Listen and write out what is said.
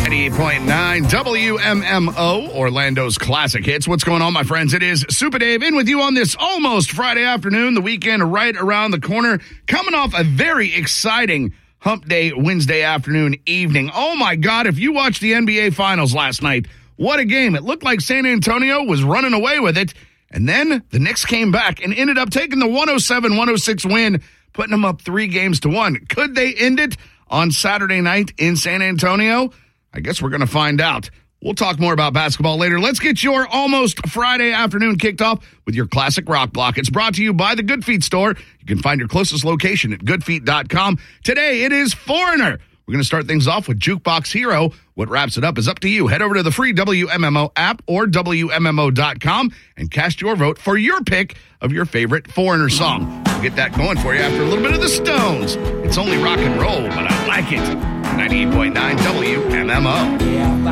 98.9 WMMO, Orlando's classic hits. What's going on, my friends? It is Super Dave in with you on this almost Friday afternoon. The weekend right around the corner. Coming off a very exciting Hump Day Wednesday afternoon evening. Oh, my God, if you watched the NBA Finals last night, what a game. It looked like San Antonio was running away with it. And then the Knicks came back and ended up taking the 107-106 win, putting them up 3-1. Could they end it on Saturday night in San Antonio? I guess we're going to find out. We'll talk more about basketball later. Let's get your almost Friday afternoon kicked off with your classic rock block. It's brought to you by the Good Feet store. You can find your closest location at goodfeet.com. Today, it is Foreigner. We're going to start things off with Jukebox Hero. What wraps it up is up to you. Head over to the free WMMO app or WMMO.com and cast your vote for your pick of your favorite Foreigner song. We'll get that going for you after a little bit of the Stones. It's only rock and roll, but I like it. 98.9 WMMO.